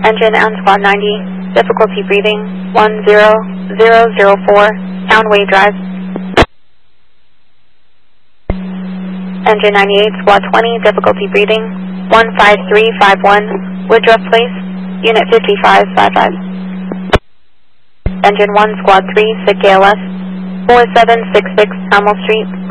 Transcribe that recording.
Engine on squad 90, difficulty breathing, 10004, Townway Drive. Engine 98, squad 20, difficulty breathing, 15351, Woodruff Place, unit 5555. Engine 1, squad 3, SIG KLS, 4766 Hummel Street.